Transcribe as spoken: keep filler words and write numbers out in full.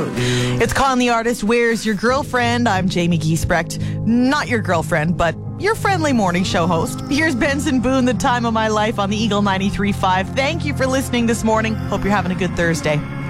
It's Con the Artist, Where's Your Girlfriend? I'm Jamie Giesbrecht. Not your girlfriend, but your friendly morning show host. Here's Benson Boone, The Time of My Life on the Eagle ninety-three point five. Thank you for listening this morning. Hope you're having a good Thursday.